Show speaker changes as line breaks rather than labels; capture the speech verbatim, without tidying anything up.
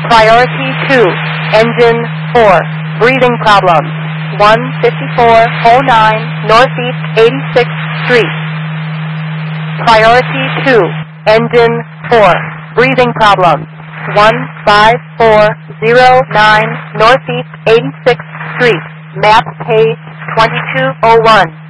Priority two, engine four, breathing problems, one fifty-four oh nine Northeast eighty-sixth Street. Priority two, engine four, breathing problems, one five four oh nine Northeast eighty-sixth Street, map page twenty-two oh one.